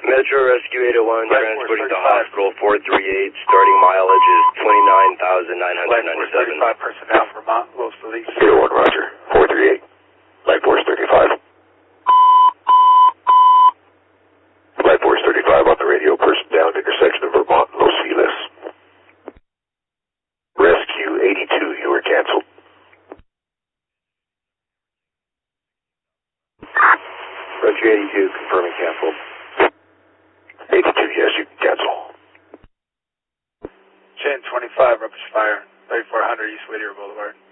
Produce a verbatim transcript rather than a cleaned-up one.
Metro Rescue eight oh one, transporting to hospital four three eight, starting mileage is twenty-nine thousand nine hundred ninety-seven. thirty-five personnel, Vermont, Los Feliz. eight oh one, roger. four three eight. Light Force thirty-five. Light Force thirty-five on the radio, person down, intersection of Vermont, Los Feliz. Rescue eighty-two, you were canceled. Rescue eighty-two, confirming canceled. eighty-two, yes, you can cancel. Chain twenty-five, rupture fire, thirty-four hundred East Whittier Boulevard.